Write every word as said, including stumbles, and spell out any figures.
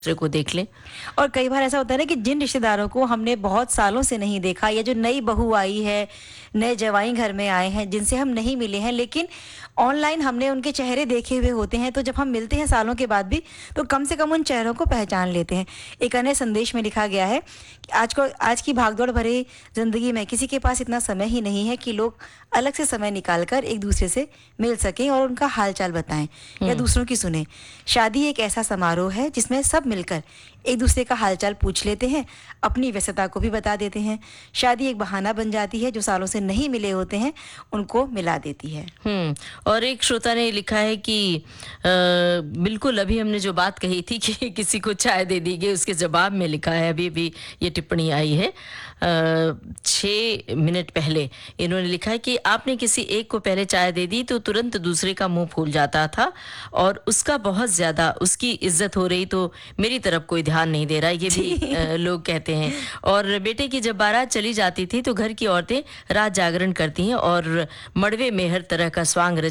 दूसरे को देख लें। और कई बार ऐसा होता है ना कि जिन रिश्तेदारों को हमने बहुत सालों से नहीं देखा या जो नई बहू आई है, नए जवाई घर में आए हैं, जिनसे हम नहीं मिले हैं, लेकिन ऑनलाइन हमने उनके चेहरे देखे हुए होते हैं, तो जब हम मिलते हैं सालों के बाद भी, तो कम से कम उन चेहरों को पहचान लेते हैं। एक अन्य संदेश में लिखा गया है कि आज को आज की भागदौड़ भरी ज़िंदगी में किसी के पास इतना समय ही नहीं है कि लोग अलग से समय निकाल कर एक दूसरे से मिल सकें और उनका हाल-चाल बताएँ या हुँ। दूसरों की सुनें। शादी एक ऐसा समारोह है जिसमें सब मिलकर एक दूसरे का हालचाल पूछ लेते हैं, अपनी व्यस्तता को भी बता देते हैं। शादी एक बहाना बन जाती है, जो सालों से नहीं मिले होते हैं, उनको मिला देती है। हुँ, और एक श्रोता ने लिखा है कि अ, बिल्कुल अभी हमने जो बात कही थी कि किसी को चाय दे दी गई, उसके जवाब में लिखा है, अभी-अभी ये टिप्पणी आई है। अ, छह मिनट पहले इन्होंने लिखा है कि आपने किसी एक को पहले चाय दे दी तो तुरंत दूसरे का मुँह फूल जाता था और उसका बहुत ज़्यादा उसकी इज़्ज़त हो रही तो मेरी तरफ कोई ध्यान नहीं दे रहा, ये भी जी। अ, लोग कहते हैं। और बेटे की जब बारात चली जाती थी तो घर की औरतें रात जागरण करती हैं और मड़वे में हर तरह का स्वांग